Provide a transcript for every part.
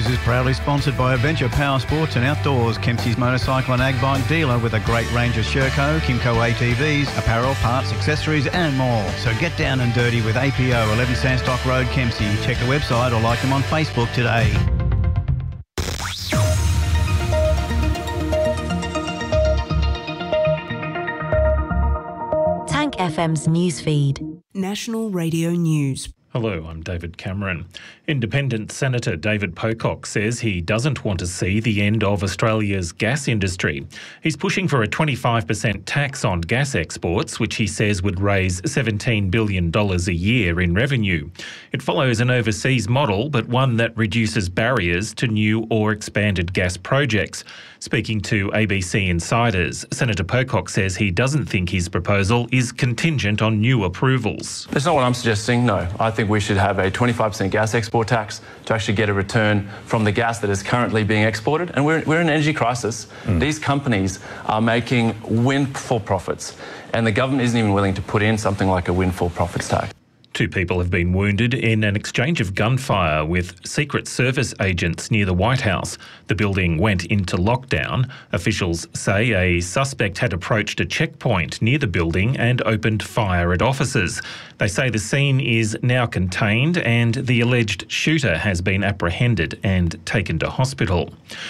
News is proudly sponsored by Adventure Power Sports and Outdoors, Kempsey's motorcycle and ag bike dealer with a great range of Sherco, Kimco ATVs, apparel, parts, accessories and more. So get down and dirty with APO, 11 Sandstock Road, Kempsey. Check the website or like them on Facebook today. Tank FM's newsfeed. National Radio News. Hello, I'm David Cameron. Independent Senator David Pocock says he doesn't want to see the end of Australia's gas industry. He's pushing for a 25% tax on gas exports, which he says would raise $17 billion a year in revenue. It follows an overseas model, but one that reduces barriers to new or expanded gas projects. Speaking to ABC Insiders, Senator Pocock says he doesn't think his proposal is contingent on new approvals. That's not what I'm suggesting, no. I think we should have a 25% gas export tax to actually get a return from the gas that is currently being exported. And we're in an energy crisis. These companies are making windfall profits, and the government isn't even willing to put in something like a windfall profits tax. 2 people have been wounded in an exchange of gunfire with Secret Service agents near the White House. The building went into lockdown. Officials say a suspect had approached a checkpoint near the building and opened fire at officers. They say the scene is now contained and the alleged shooter has been apprehended and taken to hospital.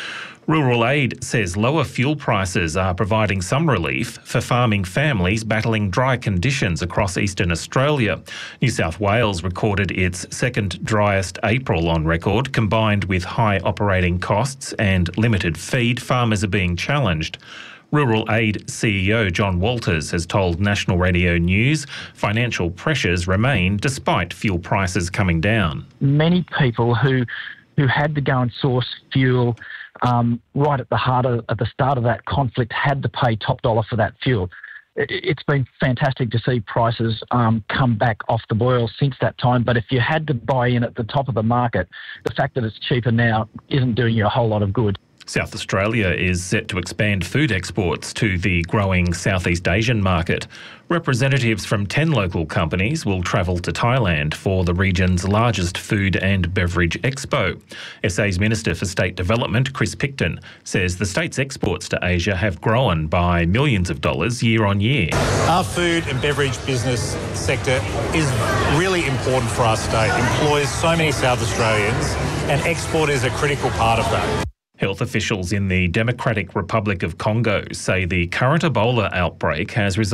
Rural Aid says lower fuel prices are providing some relief for farming families battling dry conditions across eastern Australia. New South Wales recorded its second driest April on record. Combined with high operating costs and limited feed, farmers are being challenged. Rural Aid CEO John Walters has told National Radio News financial pressures remain despite fuel prices coming down. Many people who had to go and source fuel right at the start of that conflict had to pay top dollar for that fuel. It's been fantastic to see prices come back off the boil since that time, but if you had to buy in at the top of the market, the fact that it's cheaper now isn't doing you a whole lot of good. South Australia is set to expand food exports to the growing Southeast Asian market. Representatives from 10 local companies will travel to Thailand for the region's largest food and beverage expo. SA's Minister for State Development, Chris Picton, says the state's exports to Asia have grown by millions of dollars year on year. Our food and beverage business sector is really important for our state. It employs so many South Australians, and export is a critical part of that. Health officials in the Democratic Republic of Congo say the current Ebola outbreak has resulted